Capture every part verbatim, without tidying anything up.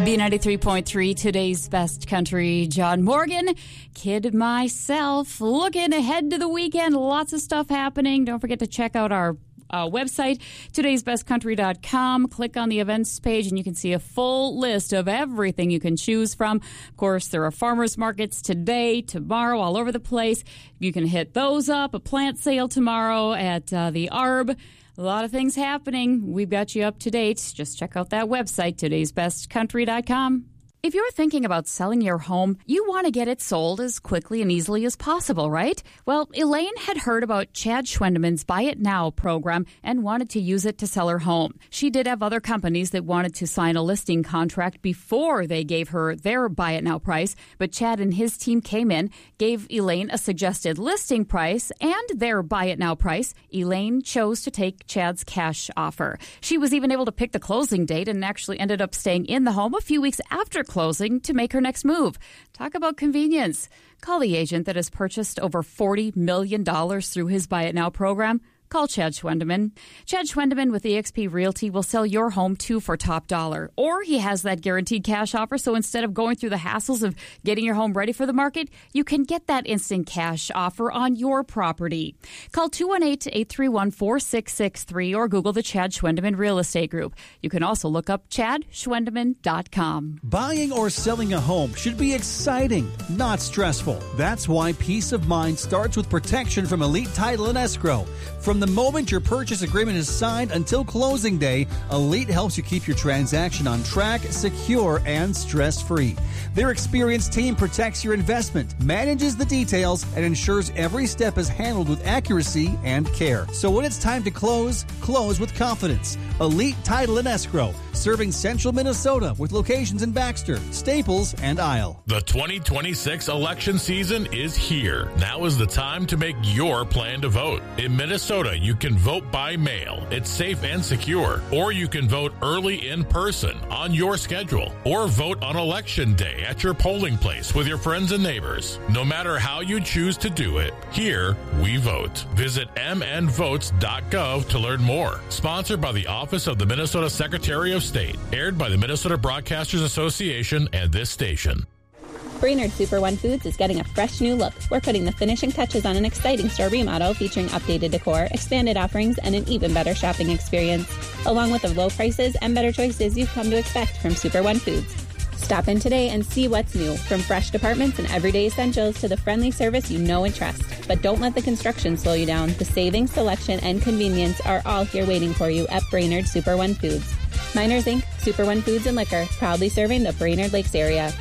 B ninety-three point three, today's best country. John Morgan, kid myself, looking ahead to the weekend. Lots of stuff happening. Don't forget to check out our uh, website, todays best country dot com. Click on the events page and you can see a full list of everything you can choose from. Of course, there are farmers markets today, tomorrow, all over the place. You can hit those up. A plant sale tomorrow at uh, the A R B. A lot of things happening. We've got you up to date. Just check out that website, todays best country dot com. If you're thinking about selling your home, you want to get it sold as quickly and easily as possible, right? Well, Elaine had heard about Chad Schwendeman's Buy It Now program and wanted to use it to sell her home. She did have other companies that wanted to sign a listing contract before they gave her their Buy It Now price, but Chad and his team came in, gave Elaine a suggested listing price and their Buy It Now price. Elaine chose to take Chad's cash offer. She was even able to pick the closing date and actually ended up staying in the home a few weeks after closing to make her next move. Talk about convenience. Call the agent that has purchased over forty million dollars through his Buy It Now program. Call Chad Schwendeman. Chad Schwendeman with eXp Realty will sell your home too for top dollar. Or he has that guaranteed cash offer, so instead of going through the hassles of getting your home ready for the market, you can get that instant cash offer on your property. Call two one eight, eight three one, four six six three or Google the Chad Schwendeman Real Estate Group. You can also look up chad schwendeman dot com. Buying or selling a home should be exciting, not stressful. That's why peace of mind starts with protection from Elite Title and Escrow. From the moment your purchase agreement is signed until closing day, Elite helps you keep your transaction on track, secure, and stress-free. Their experienced team protects your investment, manages the details, and ensures every step is handled with accuracy and care. So when it's time to close, close with confidence. Elite Title and Escrow, serving central Minnesota with locations in Baxter, Staples, and Isle. The twenty twenty-six election season is here. Now is the time to make your plan to vote. In Minnesota, you can vote by mail. It's safe and secure. Or you can vote early in person on your schedule. Or vote on election day at your polling place with your friends and neighbors. No matter how you choose to do it, here we vote. Visit m n votes dot gov to learn more. Sponsored by the Office of the Minnesota Secretary of State. Aired by the Minnesota Broadcasters Association and this station. Brainerd Super One Foods is getting a fresh new look. We're putting the finishing touches on an exciting store remodel featuring updated decor, expanded offerings, and an even better shopping experience, along with the low prices and better choices you've come to expect from Super One Foods. Stop in today and see what's new, from fresh departments and everyday essentials to the friendly service you know and trust. But don't let the construction slow you down. The savings, selection, and convenience are all here waiting for you at Brainerd Super One Foods. Miners Incorporated, Super One Foods and Liquor, proudly serving the Brainerd Lakes area.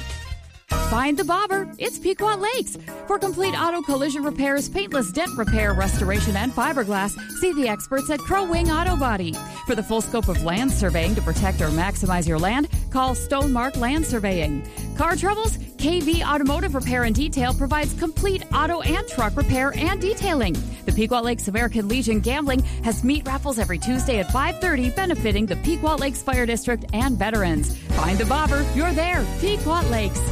Find the bobber. It's Pequot Lakes. For complete auto collision repairs, paintless dent repair, restoration, and fiberglass, see the experts at Crow Wing Auto Body. For the full scope of land surveying to protect or maximize your land, call Stonemark Land Surveying. Car troubles? K V Automotive Repair and Detail provides complete auto and truck repair and detailing. The Pequot Lakes American Legion Gambling has meat raffles every Tuesday at five thirty, benefiting the Pequot Lakes Fire District and veterans. Find the bobber. You're there. Pequot Lakes.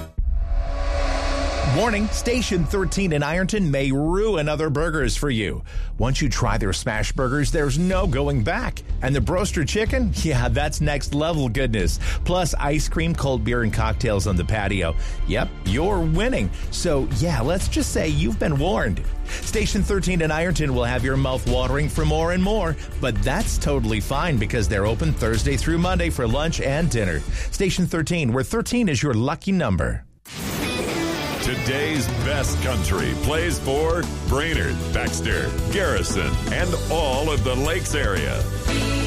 Warning, Station thirteen in Ironton may ruin other burgers for you. Once you try their smash burgers, there's no going back. And the Broaster Chicken? Yeah, that's next level goodness. Plus ice cream, cold beer, and cocktails on the patio. Yep, you're winning. So yeah, let's just say you've been warned. Station thirteen in Ironton will have your mouth watering for more and more, but that's totally fine because they're open Thursday through Monday for lunch and dinner. Station thirteen, where thirteen is your lucky number. Today's best country plays for Brainerd, Baxter, Garrison, and all of the Lakes area.